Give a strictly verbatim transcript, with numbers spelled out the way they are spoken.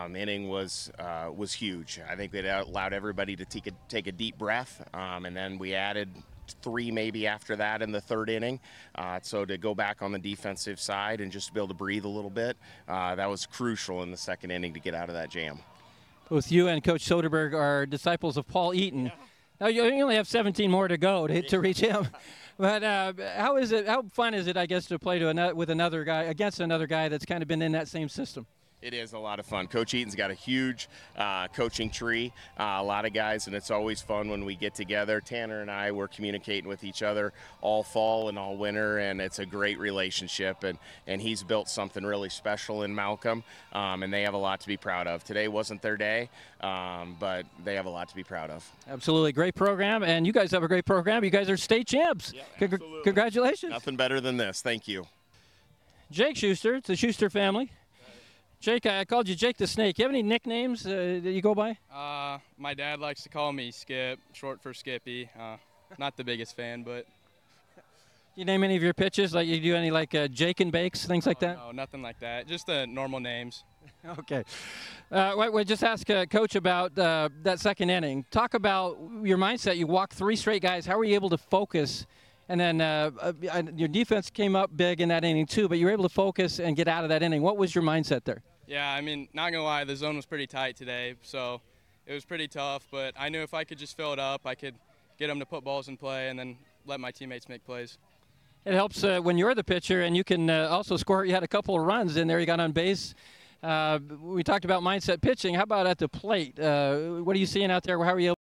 um, inning was uh, was huge. I think it allowed everybody to take a, take a deep breath, um, and then we added three maybe after that in the third inning. Uh, so to go back on the defensive side and just be able to breathe a little bit, uh, that was crucial in the second inning to get out of that jam. Both you and Coach Soderberg are disciples of Paul Eaton. Yeah. Now you only have seventeen more to go to, to reach him. But uh, how is it? How fun is it, I guess, to play to another, with another guy against another guy that's kind of been in that same system? It is a lot of fun. Coach Eaton's got a huge uh, coaching tree, uh, a lot of guys, and it's always fun when we get together. Tanner and I were communicating with each other all fall and all winter, and it's a great relationship. And, and he's built something really special in Malcolm, um, and they have a lot to be proud of. Today wasn't their day, um, but they have a lot to be proud of. Absolutely. Great program, and you guys have a great program. You guys are state champs. Yeah, Congr- congratulations. Nothing better than this. Thank you. Jake Schuster. It's the Schuster family. Jake, I called you Jake the Snake. You have any nicknames uh, that you go by? Uh, my dad likes to call me Skip, short for Skippy. Uh, not the biggest fan, but. You name any of your pitches? Like you do any like uh, Jake and Bakes, things like oh, that? No, nothing like that. Just the normal names. Okay. Uh, we we'll just ask uh, Coach about uh, that second inning. Talk about your mindset. You walked three straight guys. How were you able to focus? And then uh, uh, your defense came up big in that inning too, but you were able to focus and get out of that inning. What was your mindset there? Yeah, I mean, not going to lie, the zone was pretty tight today, so it was pretty tough. But I knew if I could just fill it up, I could get them to put balls in play and then let my teammates make plays. It helps uh, when you're the pitcher and you can uh, also score. You had a couple of runs in there. You got on base. Uh, we talked about mindset pitching. How about at the plate? Uh, what are you seeing out there? How are you able